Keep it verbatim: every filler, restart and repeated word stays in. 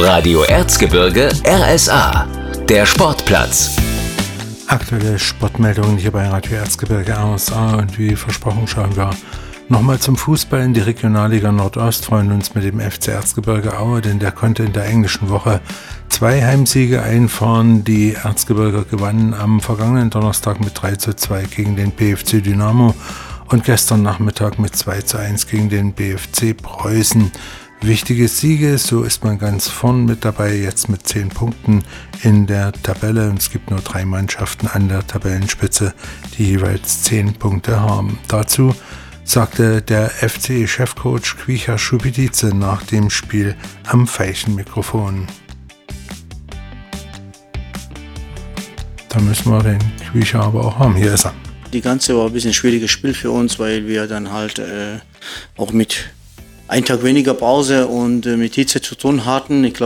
Radio Erzgebirge R S A, der Sportplatz. Aktuelle Sportmeldungen hier bei Radio Erzgebirge R S A und wie versprochen schauen wir nochmal zum Fußball in die Regionalliga Nordost, freuen uns mit dem F C Erzgebirge Aue, denn der konnte in der englischen Woche zwei Heimsiege einfahren. Die Erzgebirger gewannen am vergangenen Donnerstag mit drei zu zwei gegen den B F C Dynamo und gestern Nachmittag mit zwei zu eins gegen den B F C Preußen. Wichtige Siege, so ist man ganz vorn mit dabei, jetzt mit zehn Punkten in der Tabelle. Und es gibt nur drei Mannschaften an der Tabellenspitze, die jeweils zehn Punkte haben. Dazu sagte der F C-Chefcoach Kwicha Schubidice nach dem Spiel am Veilchen-Mikrofon. Da müssen wir den Kwicha aber auch haben. Hier ist er. Die ganze war ein bisschen ein schwieriges Spiel für uns, weil wir dann halt äh, auch mit einem Tag weniger Pause und äh, mit Hitze zu tun hatten. Ich glaube,